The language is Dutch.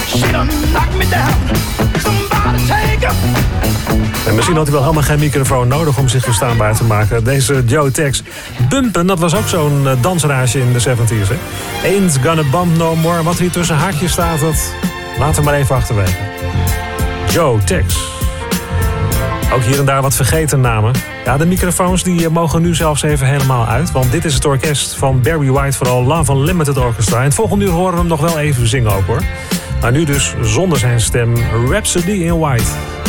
She done knocked me down. Somebody take her. En misschien had hij wel helemaal geen microfoon nodig om zich verstaanbaar te maken. Deze Joe Tex. Bumpen, dat was ook zo'n dansraasje in de 70's. Hè? Ain't gonna bump no more. Wat hier tussen haakjes staat, dat laten we maar even achterwege. Joe Tex. Ook hier en daar wat vergeten namen. Ja, de microfoons die mogen nu zelfs even helemaal uit. Want dit is het orkest van Barry White, vooral Love Unlimited Orchestra. En het volgende uur horen we hem nog wel even zingen ook hoor. Maar nu dus zonder zijn stem Rhapsody in White.